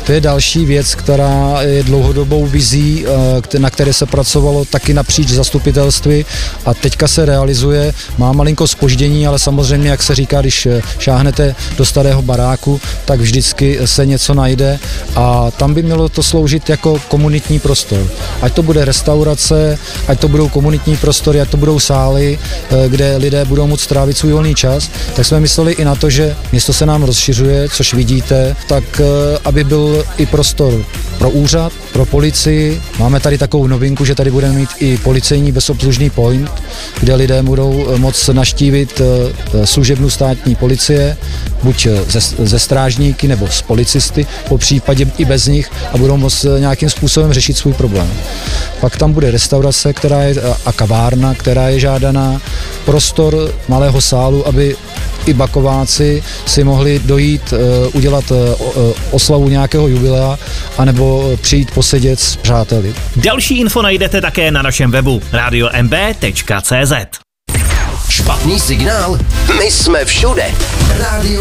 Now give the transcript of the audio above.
To je další věc, která je dlouhodobou vizí, na které se pracovalo taky napříč zastupitelství a teďka se realizuje. Má malinko zpoždění, ale samozřejmě, jak se říká, když šáhnete do starého baráku, tak vždycky se něco najde a tam by mělo to sloužit jako komunitní prostor. Ať to bude restaurace, ať to budou komunitní prostory, ať to budou sály, kde lidé budou moct strávit svůj volný čas, tak jsme mysleli i na to, že město se nám rozšiřuje, což vidíte, tak aby byl i prostor pro úřad, pro policii. Máme tady takovou novinku, že tady budeme mít i policejní bezobslužný point, kde lidé budou moct navštívit služebnu státní policie, buď ze strážníky nebo z policisty, po případě i bez nich a budou moct nějakým způsobem řešit svůj problém. Pak tam bude restaurace, a kavárna, která je žádaná, prostor malého sálu, aby i bakováci si mohli dojít, udělat oslavu nějakého jubilea, anebo přijít posedět s přáteli. Další info najdete také na našem webu radiomb.cz. Špatný signál? My jsme všude. Radio